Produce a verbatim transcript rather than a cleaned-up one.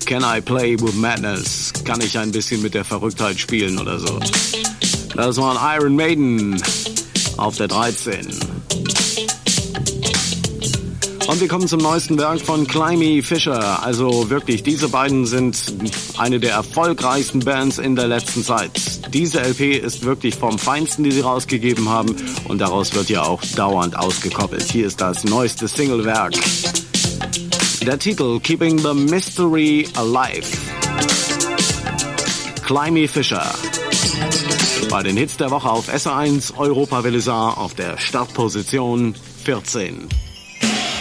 Can I Play with Madness? Kann ich ein bisschen mit der Verrücktheit spielen oder so? Das war ein Iron Maiden auf der dreizehn. Und wir kommen zum neuesten Werk von Climby Fisher. Also wirklich, diese beiden sind eine der erfolgreichsten Bands in der letzten Zeit. Diese L P ist wirklich vom Feinsten, die sie rausgegeben haben. Und daraus wird ja auch dauernd ausgekoppelt. Hier ist das neueste Singlewerk. Der Titel Keeping the Mystery Alive. Climby Fisher. Bei den Hits der Woche auf S eins, Europa Velizar auf der Startposition vierzehn.